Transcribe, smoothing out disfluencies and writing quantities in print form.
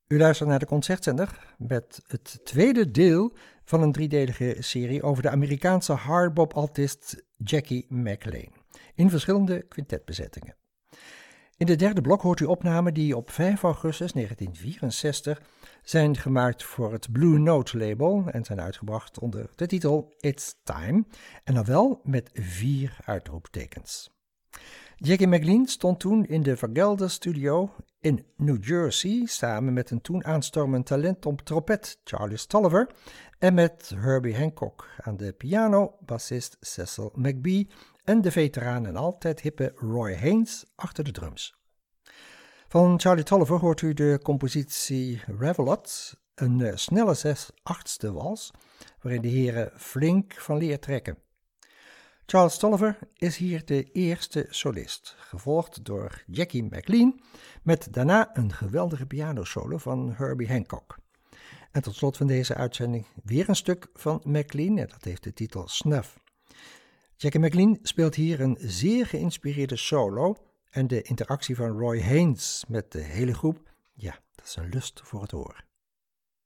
U luistert naar de Concertzender met het tweede deel van een driedelige serie over de Amerikaanse hardbop-altist Jackie McLean in verschillende quintetbezettingen. In de derde blok hoort u opnamen die op 5 augustus 1964 zijn gemaakt voor het Blue Note label en zijn uitgebracht onder de titel It's Time en dan wel met 4 uitroeptekens. Jackie McLean stond toen in de Vergelder Studio in New Jersey samen met een toen aanstormend talent op trompet Charlie Stolliver en met Herbie Hancock aan de piano, bassist Cecil McBee en de veteraan en altijd hippe Roy Haynes achter de drums. Van Charlie Tolliver hoort u de compositie Revelot, een snelle 6/8 wals, waarin de heren flink van leer trekken. Charles Tolliver is hier de eerste solist, gevolgd door Jackie McLean, met daarna een geweldige pianosolo van Herbie Hancock. En tot slot van deze uitzending weer een stuk van McLean, en dat heeft de titel Snuff. Jackie McLean speelt hier een zeer geïnspireerde solo en de interactie van Roy Haynes met de hele groep, ja, dat is een lust voor het oor.